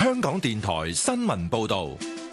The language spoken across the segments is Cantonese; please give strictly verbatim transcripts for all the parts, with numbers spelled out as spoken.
香港電台新聞報道。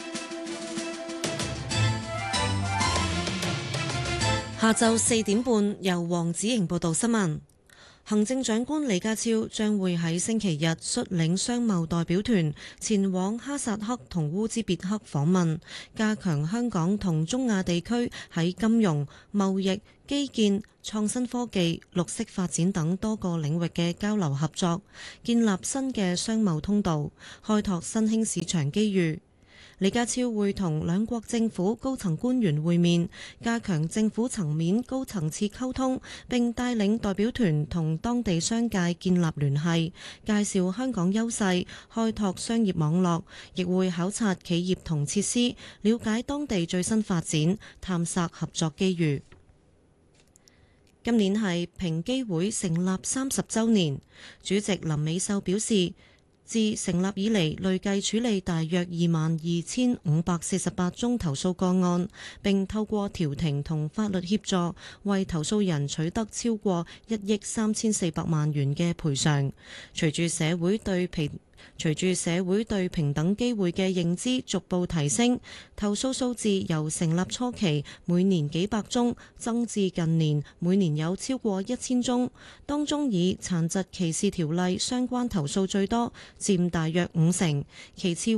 下晝四點半，由黃子瑩報道新聞。行政長官李家超將會喺星期日率領商貿代表團前往哈薩克同烏茲別克訪問，加強香港同中亞地區喺金融、貿易、基建、創新科技、綠色發展等多個領域嘅交流合作，建立新嘅商貿通道，開拓新興市場機遇。李家超會同兩國政府高層官員會面，加強政府層面高層次溝通，並帶領代表團同當地商界建立聯繫，介紹香港優勢，開拓商業網絡，亦會考察企業同設施，了解當地最新發展，探索合作機遇。今年係平機會成立三十週年，主席林美秀表示，自成立以嚟，累計處理大約二萬二千五百四十八宗投訴個案，並透過調停同法律協助，為投訴人取得超過一億三千四百萬元嘅賠償。隨住社會對平隨住社會對平等機會嘅認知逐步提升，投訴數字由成立初期每年幾百宗增至近年每年有超過一千宗，當中以殘疾歧視條例相關投訴最多，佔大約五成，其次